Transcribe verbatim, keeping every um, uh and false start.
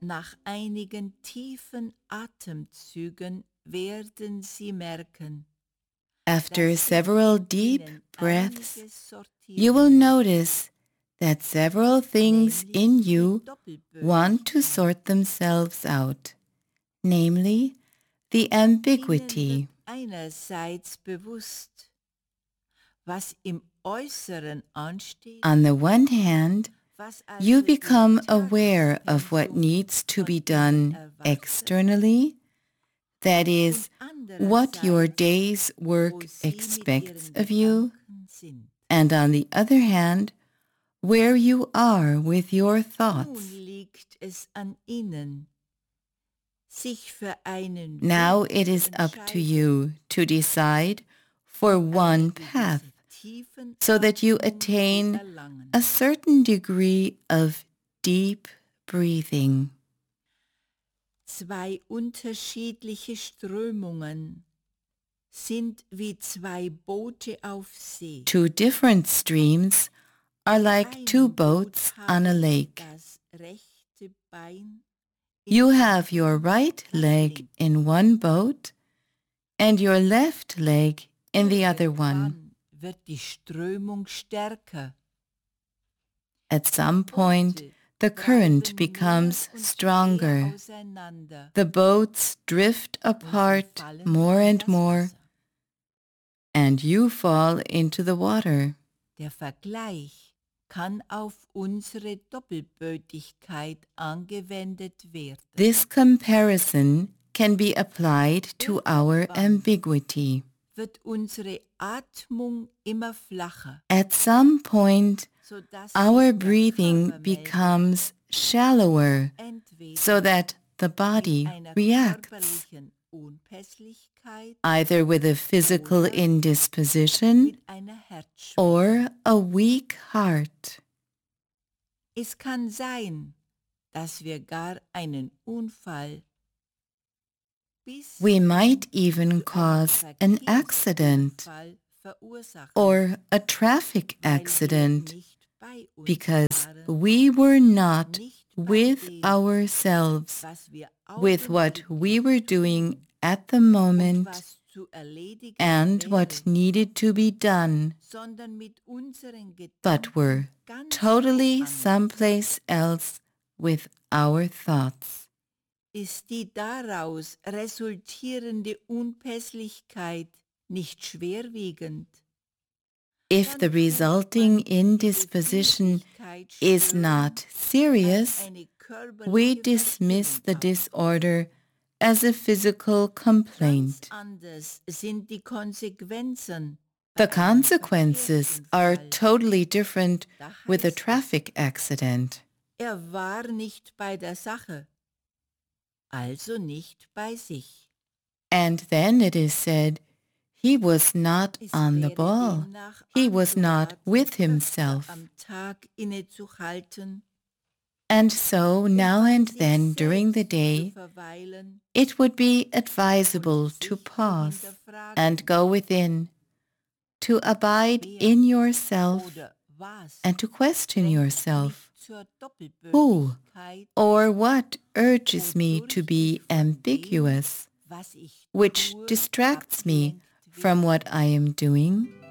Nach einigen tiefen Atemzügen werden Sie merken, After dass sich several in deep Ihnen breaths, einiges you will sortieren lässt, notice that several things nämlich in die you want to Doppelbödigkeit. sort themselves out, namely the Ihnen wird ambiguity. einerseits bewusst, was im Äußeren ansteht, On the one hand, was you also im become aware of what Tagespensum needs to von be Ihnen done erwartet, externally, that und is, what your andererseits, day's wo work Sie mit expects Ihren of you, Gedanken sind. and on the other hand, where you are with your Nun thoughts. liegt es an Ihnen, sich für einen Now Weg it zu is up to entscheiden, you to decide for um eine one path, gewisse so that you Tiefenatmung zu attain erlangen. a certain degree of deep breathing. Zwei unterschiedliche Strömungen sind wie zwei Boote auf See. Two different streams are Im like two einen Boot boats on a haben Sie lake. das rechte Bein, You im have your anderen right das leg linke. in one boat and your left leg in the other one. Irgendwann wird die Strömung stärker. At some Die point, Boote the current treiben mehr becomes und mehr stronger. auseinander The boats drift und Sie apart fallen more in and das more, Wasser. and you fall into the water. Der Vergleich kann auf unsere Doppelbödigkeit angewendet werden. This comparison can be applied to our Irgendwann ambiguity. wird unsere Atmung immer flacher, At some point, sodass our sich der breathing Körper meldet, becomes shallower entweder so that the mit body einer reacts, körperlichen Unpässlichkeit either with a physical oder indisposition mit einer Herzschwäche. or a weak heart. Es kann sein, dass wir gar einen Unfall bis We hin might zu even einem cause an accident Verkehrsunfall verursachen, or a traffic weil wir accident nicht bei uns because waren, we were not nicht bei with dem, ourselves, was wir with what augenblicklich we were doing tun at the und moment was zu erledigen and wäre, what needed to be done, sondern mit unseren but were Gedanken ganz totally woanders, someplace else with our thoughts. ist die daraus resultierende Unpässlichkeit nicht schwerwiegend. If Dann the tut resulting man die indisposition Befindlichkeit is stören not als serious, eine we körperliche dismiss Verstimmung the auf. disorder as a physical Ganz complaint. anders sind die Konsequenzen The bei einem consequences are Verkehrsunfall. totally different Da with a heißt es, traffic accident. er war nicht bei der Sache, also nicht bei sich. And then it is said, he was not Es on the wäre ball. demnach He was not anzuraten, with öfter himself. am Tag innezuhalten And so und now bei and sich then during the selbst zu day, verweilen it would be und advisable sich to zu pause and hinterfragen, go within, to abide wer in yourself oder was and to question drängt yourself. mich zur Who Doppelbödigkeit or what urges me to wodurch be ich von dem, ambiguous, was ich which tue, distracts me abgelenkt from werde. what I am doing?